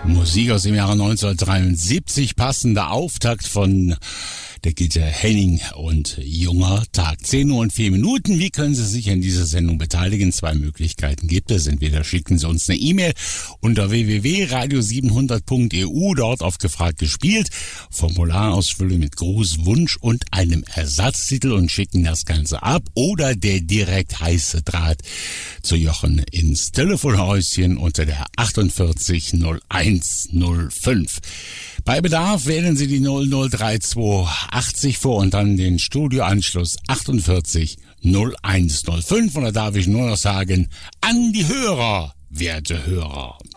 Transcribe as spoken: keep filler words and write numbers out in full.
Musik aus dem Jahre neunzehnhundertdreiundsiebzig, passender Auftakt von der Gitte Henning und Junger Tag. zehn Uhr und vier Minuten. Wie können Sie sich an dieser Sendung beteiligen? Zwei Möglichkeiten gibt es. Entweder schicken Sie uns eine E-Mail unter w w w punkt radio siebenhundert punkt e u, dort auf gefragt gespielt, Formular ausfüllen mit Gruß, Wunsch und einem Ersatztitel und schicken das Ganze ab. Oder der direkt heiße Draht zu Jochen ins Telefonhäuschen unter der achtundvierzig null eins null fünf. Bei Bedarf wählen Sie die null null drei zwei achtzig vor und dann den Studioanschluss achtundvierzig null eins null fünf. Und da darf ich nur noch sagen, an die Hörer, werte Hörer.